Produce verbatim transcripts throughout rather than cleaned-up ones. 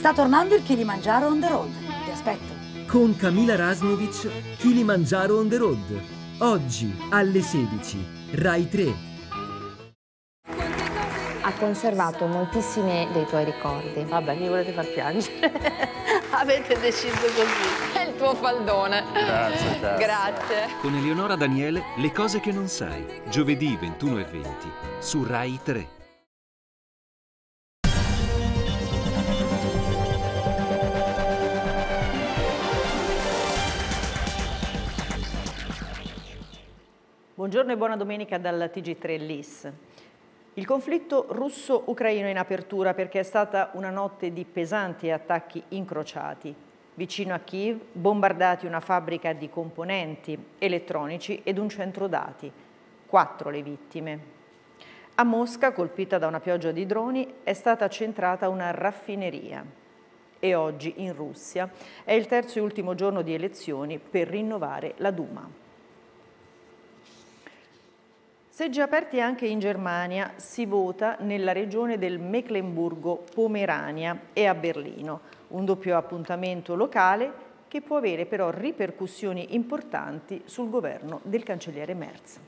Sta tornando il Kilimangiaro on the road. Ti aspetto. Con Camila Rasnovic, Kilimangiaro on the road. Oggi alle sedici, Rai tre. Ha conservato moltissimi dei tuoi ricordi. Vabbè, mi volete far piangere. Avete deciso così. È il tuo faldone. Grazie, Tess. Grazie. Con Eleonora Daniele, Le cose che non sai. Giovedì ventuno e venti su Rai tre. Buongiorno e buona domenica dal T G tre L I S. Il conflitto russo-ucraino in apertura perché è stata una notte di pesanti attacchi incrociati. Vicino a Kiev, bombardati una fabbrica di componenti elettronici ed un centro dati. Quattro le vittime. A Mosca, colpita da una pioggia di droni, è stata centrata una raffineria. E oggi in Russia è il terzo e ultimo giorno di elezioni per rinnovare la Duma. Seggi aperti anche in Germania, si vota nella regione del Mecklenburgo-Pomerania e a Berlino, un doppio appuntamento locale che può avere però ripercussioni importanti sul governo del cancelliere Merz.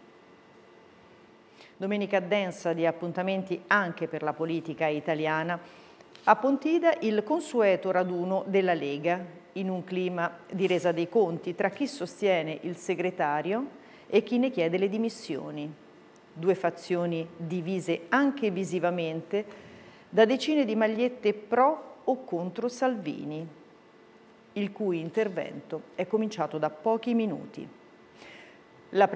Domenica densa di appuntamenti anche per la politica italiana. A Pontida il consueto raduno della Lega, in un clima di resa dei conti tra chi sostiene il segretario e chi ne chiede le dimissioni. Due fazioni divise anche visivamente da decine di magliette pro o contro Salvini, il cui intervento è cominciato da pochi minuti. La